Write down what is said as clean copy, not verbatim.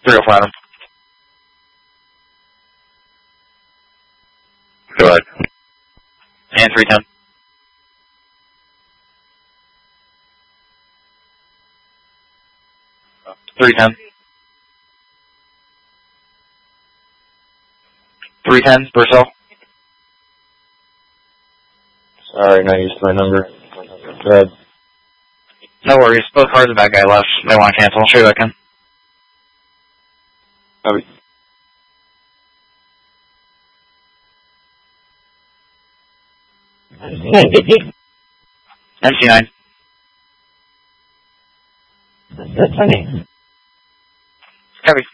304 Adam. Go ahead. And 310. $310. 310 per cell. Sorry, not used to my number. Go ahead. No worries. Both cars the bad guy left. They want to cancel. I'll show you back in. Copy. MC9. That's funny. Copy.